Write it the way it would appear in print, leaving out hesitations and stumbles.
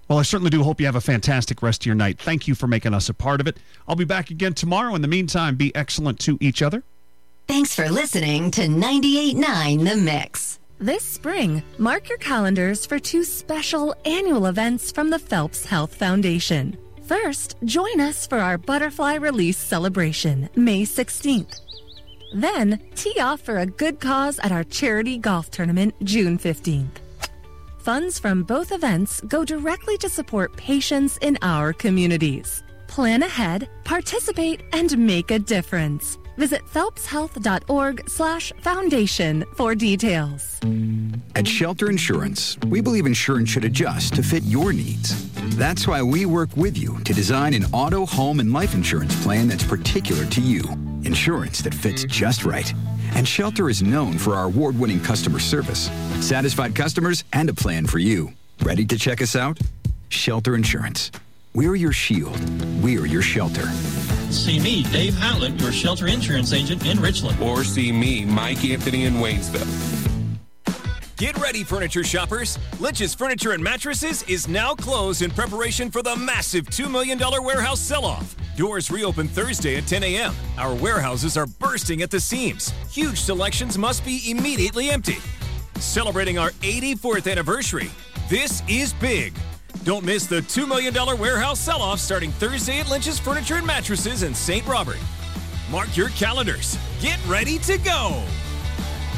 Well, I certainly do hope you have a fantastic rest of your night. Thank you for making us a part of it. I'll be back again tomorrow. In the meantime, be excellent to each other. Thanks for listening to 98.9 The Mix. This spring, mark your calendars for 2 special annual events from the Phelps Health Foundation. First, join us for our Butterfly Release celebration, May 16th. Then, tee off for a good cause at our charity golf tournament, June 15th. Funds from both events go directly to support patients in our communities. Plan ahead, participate, and make a difference. Visit phelpshealth.org/foundation for details. At Shelter Insurance, we believe insurance should adjust to fit your needs. That's why we work with you to design an auto, home, and life insurance plan that's particular to you. Insurance that fits just right. And Shelter is known for our award-winning customer service, satisfied customers, and a plan for you. Ready to check us out? Shelter Insurance. We're your shield. We're your shelter. See me, Dave Howlett, your Shelter Insurance agent in Richland. Or see me, Mike Anthony in Waynesville. Get ready, furniture shoppers. Lynch's Furniture and Mattresses is now closed in preparation for the massive $2 million warehouse sell-off. Doors reopen Thursday at 10 a.m. Our warehouses are bursting at the seams. Huge selections must be immediately emptied. Celebrating our 84th anniversary, this is big. Don't miss the $2 million warehouse sell-off starting Thursday at Lynch's Furniture and Mattresses in St. Robert. Mark your calendars. Get ready to go.